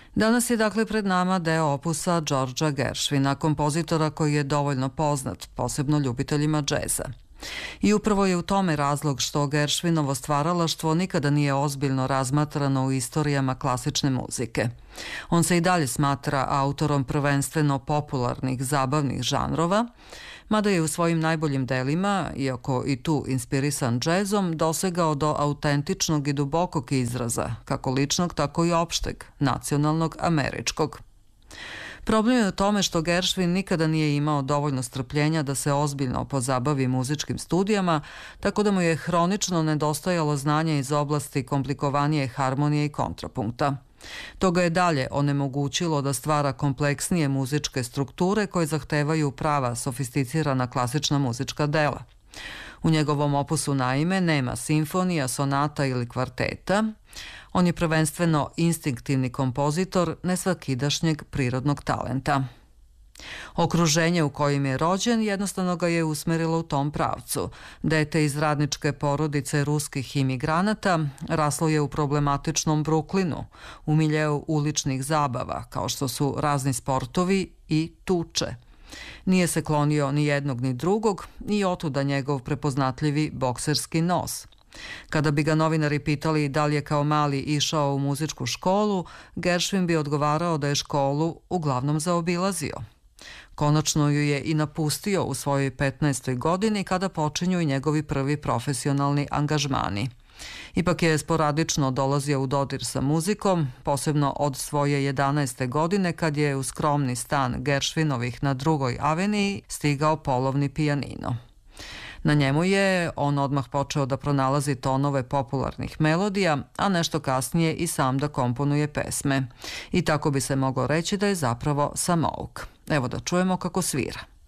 Danas je dakle pred nama deo opusa Georgea Gershwina, kompozitora koji je dovoljno poznat, posebno ljubiteljima džeza. I upravo je u tome razlog što Gershwinovo stvaralaštvo nikada nije ozbiljno razmatrano u istorijama klasične muzike. On se i dalje smatra autorom prvenstveno popularnih, zabavnih žanrova, mada je u svojim najboljim delima, iako i tu inspirisan džezom, dosegao do autentičnog i dubokog izraza, kako ličnog, tako i opšteg, nacionalnog, američkog. Problem je u tome što Gershwin nikada nije imao dovoljno strpljenja da se ozbiljno pozabavi muzičkim studijama, tako da mu je hronično nedostajalo znanja iz oblasti komplikovanije harmonije i kontrapunkta. To ga je dalje onemogućilo da stvara kompleksnije muzičke strukture koje zahtevaju prava sofisticirana klasična muzička dela. U njegovom opusu naime nema simfonija, sonata ili kvarteta. On je prvenstveno instinktivni kompozitor nesvakidašnjeg prirodnog talenta. Okruženje u kojem je rođen jednostavno ga je usmerilo u tom pravcu. Dete iz radničke porodice ruskih imigranata raslo je u problematičnom Bruklinu, u miljeu uličnih zabava, kao što su razni sportovi i tuče. Nije se klonio ni jednog ni drugog i otuda njegov prepoznatljivi bokserski nos. Kada bi ga novinari pitali da li je kao mali išao u muzičku školu, Gershwin bi odgovarao da je školu uglavnom zaobilazio. Konačno ju je i napustio u svojoj 15. godini kada počinju i njegovi prvi profesionalni angažmani. Ipak je sporadično dolazio u dodir sa muzikom, posebno od svoje 11. godine kad je u skromni stan Gershwinovih na Drugoj aveniji stigao polovni pijanino. Na njemu je on odmah počeo da pronalazi tonove popularnih melodija, a nešto kasnije i sam da komponuje pesme. I tako bi se moglo reći da je zapravo samouk. Evo da čujemo kako svira.